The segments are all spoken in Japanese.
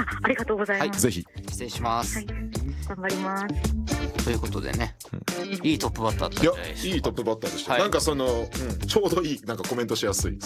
ありがとうございます。 ぜひ失礼します、 頑張ります。 ということでね、いいトップバッターだったんじゃないですか。 いいトップバッターでした、なんかその、ちょうどいいなんかコメントしやすい、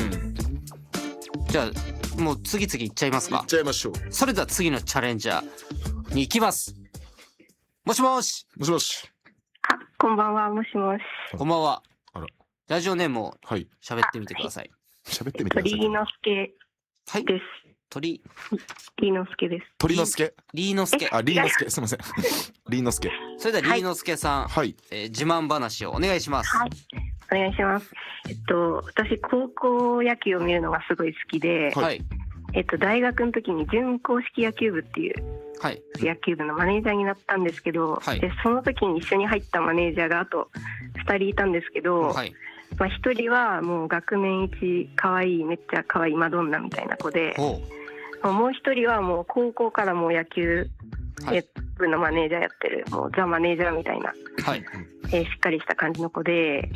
じゃあもう次々いっちゃいますか。 いっちゃいましょう。 それでは次のチャレンジャーに行きます。もしもし。 もしもし。 こんばんは。もしもし。 こんばんは。 あら、 ラジオネームをはい喋ってみてください。 喋ってみてください。 鳥之助はい。 です。 鳥之助です。 鳥之助。 リーノスケ。 あ、リーノスケ、すみません。リーノスケ。 それではリーノスケさん、 はい。 自慢話をお願いします。 はい。お願いします。私高校野球を見るのがすごい好きで、 はい。 大学の時に準硬式野球部っていうはい。 野球部のマネージャーになったんですけど、 はいでその時に一緒に入ったマネージャーがあと2人いたんですけど、 はい。 1人はもう学年一可愛いめっちゃ可愛いマドンナみたいな子で、 ほもう1人はもう高校からもう野球はい部のマネージャーやってるもうザ・マネージャーみたいな、 う。はい。 しっかりした感じの子で、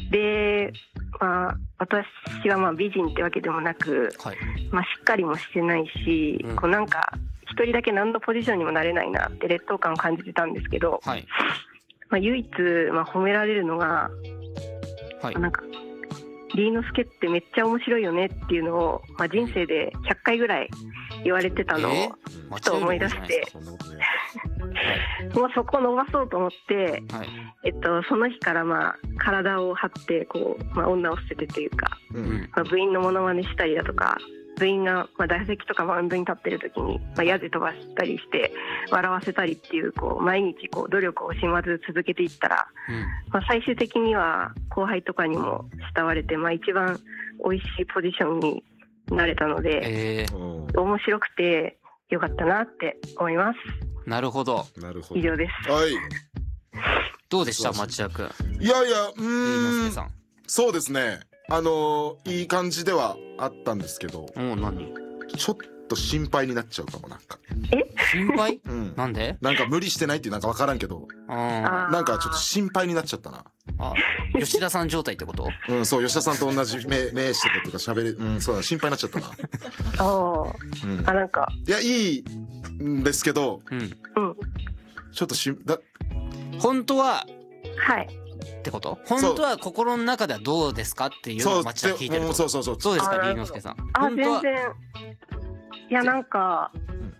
私は美人ってわけでもなく、 はい。 しっかりもしてないし、こうなんか一人だけ何のポジションにもなれないなって劣等感を感じてたんですけど、 はい。 唯一、褒められるのが、 はい。 なんかリーノスケってめっちゃ面白いよねっていうのを、人生で100回ぐらい言われてたのを間ふと思い出して、 そんなことね。 もうそこを伸ばそうと思って、 はい。 その日から体を張ってこう、女を捨ててというか、部員のモノマネしたりだとか、部員が打席とかマウンドに立ってる時にヤジ飛ばしたりして笑わせたりっていう、毎日努力を惜しまず続けていったら、最終的には後輩とかにも慕われて、一番美味しいポジションになれたので、面白くてよかったなって思います。 なるほど。 なるほど。 以上です。 はい。 どうでした町田君。 いやいや、 リーノスケさん。 そうですね。いい感じではあったんですけど、 何？ ちょっと心配になっちゃうかも、なんか。 心配？なんで？ なんか無理してないっていうなんか分からんけど、なんかちょっと心配になっちゃったな。 吉田さん状態ってこと？ そう、吉田さんと同じ目してたとか喋る、そうだ、心配になっちゃったな。 なんかいや、いいんですけど、ちょっと本当ははいってこと？本当は心の中ではどうですかっていうのを町田聞いてると。 そうどうですかリーノスケさん。 全然。いや、なんか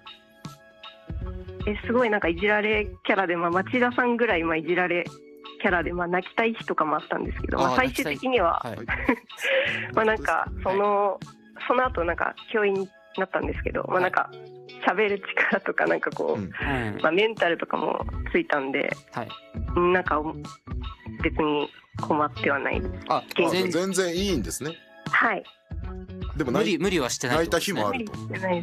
すごいなんかいじられキャラで、町田さんぐらいいじられキャラで、泣きたい日とかもあったんですけど、最終的にはなんかその後なんか教員になったんですけど、なんか喋る力とかなんかメンタルとかもついたんで、なんか別に困ってはないです。 全然いいんですね。 はい。 でも無理はしてない。 泣いた日もあると。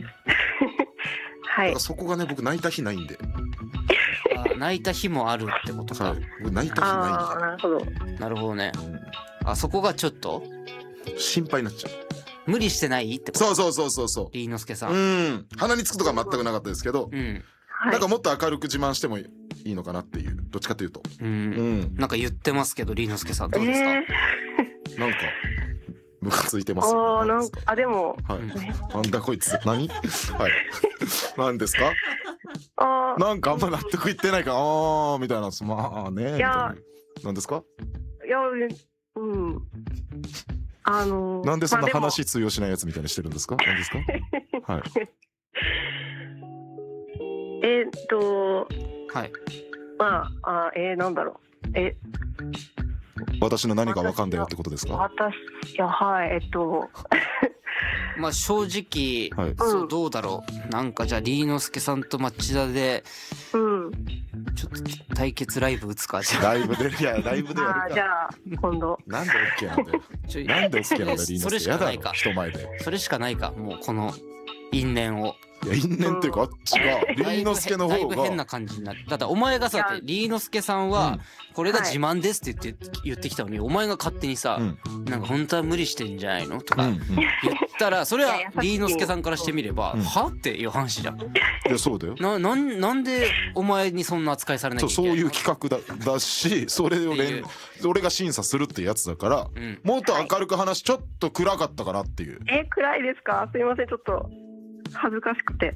はい。 そこがね、僕泣いた日ないんで。 泣いた日もあるってことか。 泣いた日ないんで。 なるほど。 なるほどね。そこがちょっと心配になっちゃう。 無理してないってこと？ そうリーノスケさん。 鼻につくとか全くなかったですけど、なんかもっと明るく自慢してもいいのかなっていう、どっちかというと。 なんか言ってますけど、リーノスケさんどうですか？ なんかムカついてます。 でも、 なんだこいつ、何？はい。何ですか？なんかあんま納得いってないか、みたいな、ね。いや、何ですか？ いや、 なんでそんな話通用しないやつみたいにしてるんですか？何ですか？はい。 なんだろう。 私の何がわかんだよってことですか？ 正直、どうだろう。なんかじゃあリーノスケさんと町田でちょっと対決ライブ打つか。 ライブでやるか。 じゃあ今度。 なんで OK なんだよ。なんで OK なんだよ、リーノスケ。 それしかないか。 人前で。 それしかないか。もうこの因縁を。 いや、因縁っていうか、あっちがリーノスケの方がだいぶ変な感じになる。だってお前がさ、リーノスケさんはこれが自慢ですって言ってきたのに、お前が勝手にさ、なんか本当は無理してんじゃないのとか言ったら、それはリーノスケさんからしてみればはっていう話じゃん。いや、そうだよ。 なんでお前にそんな扱いされなきゃいけないの？ そういう企画だし、それを俺が審査するってやつだから、もっと明るく話、ちょっと暗かったからっていう。 暗いですか？すいません、ちょっと恥ずかしくて。